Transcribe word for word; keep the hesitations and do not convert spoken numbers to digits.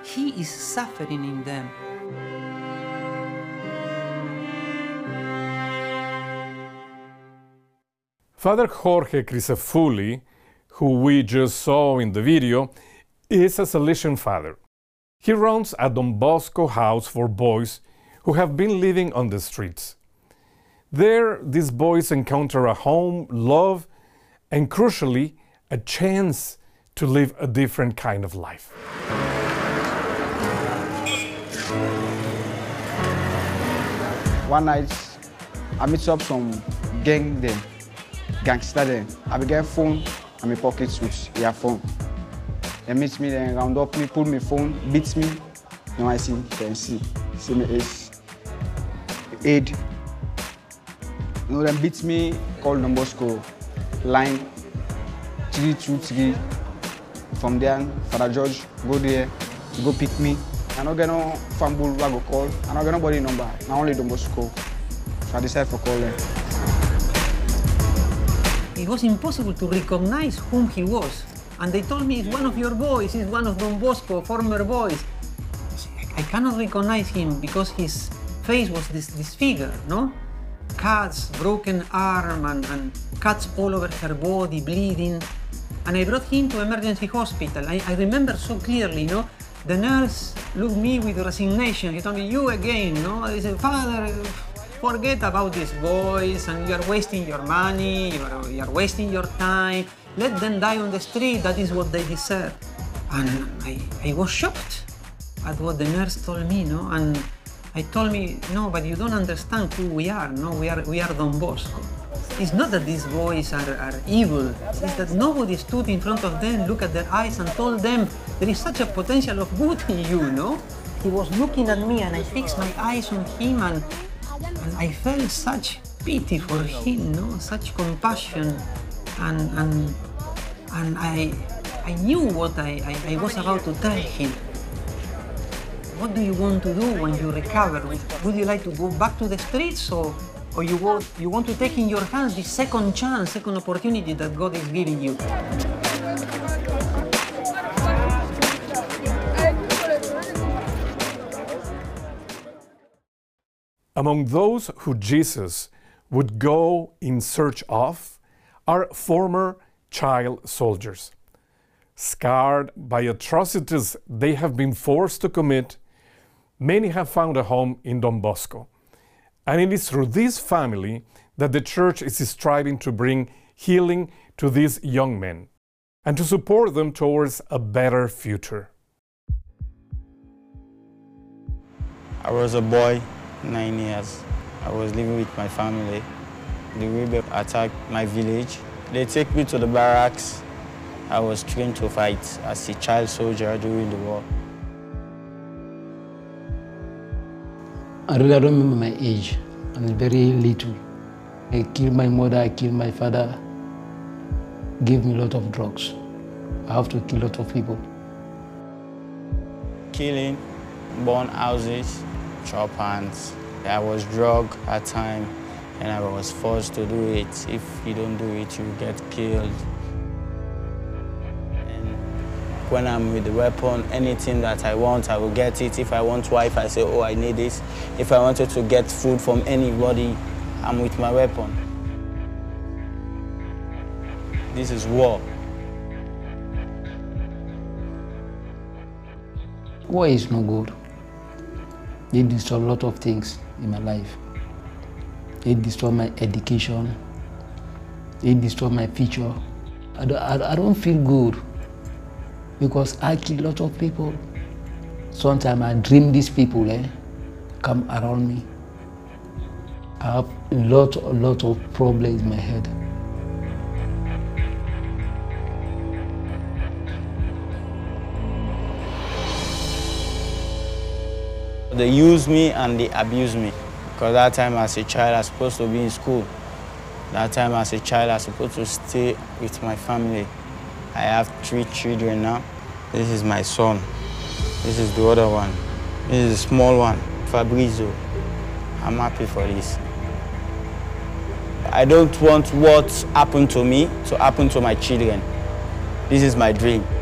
He is suffering in them. Father Jorge Crisafulli, who we just saw in the video, is a Salesian father. He runs a Don Bosco house for boys who have been living on the streets. There, these boys encounter a home, love, and crucially, a chance to live a different kind of life. One night, I meet up some gang then, gangster then. I began phone and my pockets with earphone. They meet me, then round up me, pull my phone, beats me. Now I see, then see, see me is aid. You know, then beats me, call Don Bosco, line three two three. From there, Father George, go there, go pick me. I don't get no fumble, I go call. I don't get nobody number, not only Don Bosco. So I decided to call them. It was impossible to recognize whom he was. And they told me, it's one of your boys, it's one of Don Bosco, former boys. I cannot recognize him because his face was this, this figure, no? Cuts, broken arm, and, and cuts all over her body, bleeding. And I brought him to emergency hospital. I, I remember so clearly, no? The nurse looked at me with resignation. He told me, you again, no? I said, Father, forget about these boys, and you are wasting your money, you are, you are wasting your time. Let them die on the street, that is what they deserve. And I, I was shocked at what the nurse told me, no? And I told me, no, but you don't understand who we are, no? We are, we are Don Bosco. It's not that these boys are, are evil, it's that nobody stood in front of them, looked at their eyes and told them, there is such a potential of good in you, no? He was looking at me and I fixed my eyes on him and, and I felt such pity for him, no? Such compassion. And, and, and I, I knew what I, I, I was about to tell him. What do you want to do when you recover? Would you like to go back to the streets, or, or you, want, you want to take in your hands this second chance, second opportunity that God is giving you? Among those who Jesus would go in search of are former child soldiers. Scarred by atrocities they have been forced to commit, many have found a home in Don Bosco. And it is through this family that the Church is striving to bring healing to these young men and to support them towards a better future. I was a boy, nine years. I was living with my family. The rebels attacked my village. They take me to the barracks. I was trained to fight as a child soldier during the war. I really don't remember my age. I'm very little. I killed my mother, I killed my father, gave me a lot of drugs. I have to kill a lot of people. Killing, burn houses, chop hands. I was drugged at time and I was forced to do it. If you don't do it, you get killed. When I'm with the weapon, anything that I want, I will get it. If I want wife, I say, oh, I need this. If I wanted to get food from anybody, I'm with my weapon. This is war. War is no good. It destroyed a lot of things in my life. It destroyed my education. It destroyed my future. I don't, I, I don't feel good, because I kill a lot of people. Sometimes I dream these people eh, come around me. I have a lot, a lot of problems in my head. They use me and they abuse me. Because that time as a child, I was supposed to be in school. That time as a child, I was supposed to stay with my family. I have three children now. This is my son. This is the other one. This is the small one, Fabrizio. I'm happy for this. I don't want what happened to me to happen to my children. This is my dream.